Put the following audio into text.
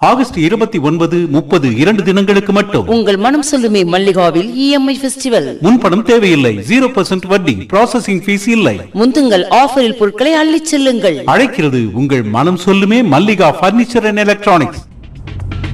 August 29, 30 2 தினங்களுக்கு மட்டும். உங்கள் மனம் சொல்லுமே மல்லிகாவில் EMI ஃபெஸ்டிவல். முன்பணம் தேவையில்லை. 0% வட்டி. ப்ராசஸிங் ஃபீஸ் இல்லை. முந்துங்கள் ஆஃபரில் பொருட்களை அள்ளிச் செல்லுங்கள். அழைக்கிறது உங்கள் மனம் சொல்லுமே மல்லிகா பர்னிச்சர் அண்ட் எலக்ட்ரானிக்ஸ்.